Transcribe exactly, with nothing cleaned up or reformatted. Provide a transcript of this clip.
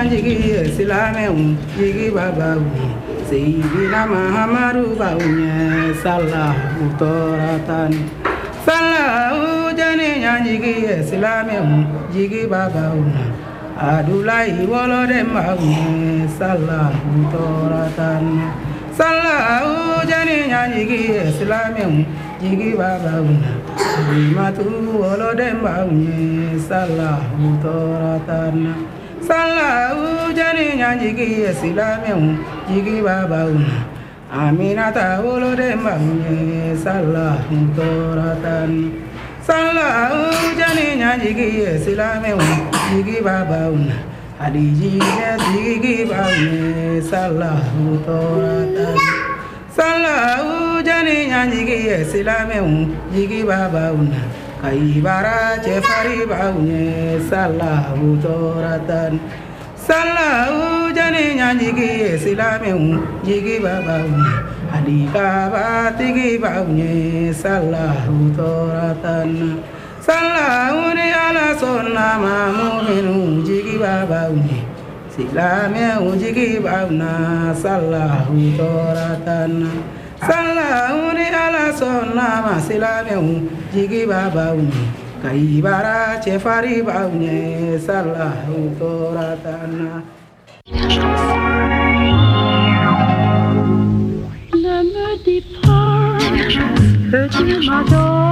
jigi silame un jigi baba un Sayyidina Muhammadu baunya salah utoratan salah jani jigi silame un jigi baba un adulai wolode baunya salah utoratan salah jani jigi silame un jigi baba un matu wolode baunya salah utoratan Salah jani jigi silame jigi baba una Aminata wolode mbanye salah mutoratan Salah jani jigi silame jigi baba una Adiji jigi baba salah mutoratan Salah jani jigi silame jigi baba una Kaibara cefari baunya salah utoratan salah jani jigi silame jigi babaunya adika batigi baunya salah utoratan salah uni ala sonna mamuminu jigi babaunya silame jigi bauna salah utoratan salah uni ala sonna masilame jigi babauni kaibara cefari baunya salah utoratan Ne me dis pas que tu m'adores.